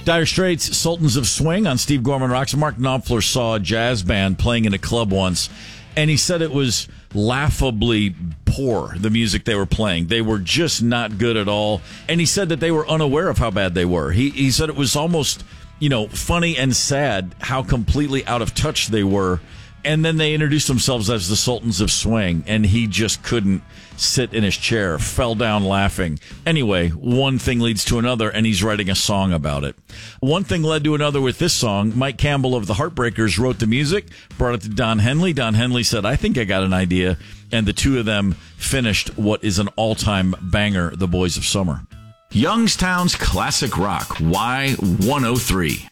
Dire Straits, Sultans of Swing on Steve Gorman Rocks. Mark Knopfler saw a jazz band playing in a club once, and he said it was laughably poor, the music they were playing. They were just not good at all, and he said that they were unaware of how bad they were. He said it was almost, funny and sad how completely out of touch they were. And then they introduced themselves as the Sultans of Swing, and he just couldn't sit in his chair, fell down laughing. Anyway, one thing leads to another, and he's writing a song about it. One thing led to another with this song. Mike Campbell of the Heartbreakers wrote the music, brought it to Don Henley. Don Henley said, I think I got an idea. And the two of them finished what is an all-time banger, The Boys of Summer. Youngstown's Classic Rock, Y103.